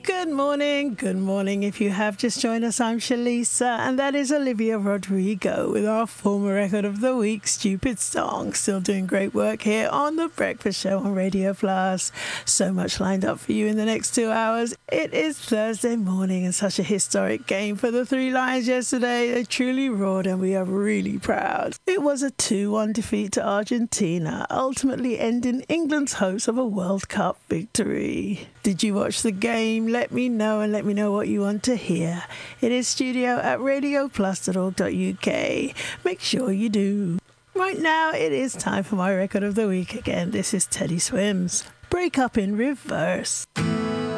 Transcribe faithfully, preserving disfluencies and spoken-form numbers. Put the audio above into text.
Good morning, good morning. If you have just joined us, I'm Shalisa, and that is Olivia Rodrigo with our former record of the week, Stupid Song. Still doing great work here on The Breakfast Show on Radio Plus. So much lined up for you in the next two hours. It is Thursday morning and such a historic game for the Three Lions yesterday. They truly roared and we are really proud. It was a two one defeat to Argentina, ultimately ending England's hopes of a World Cup victory. Did you watch the game? Let me know and let me know what you want to hear. It is studio at radio plus dot org dot U K. Make sure you do. Right now, it is time for my record of the week again. This is Teddy Swims. Break Up in Reverse.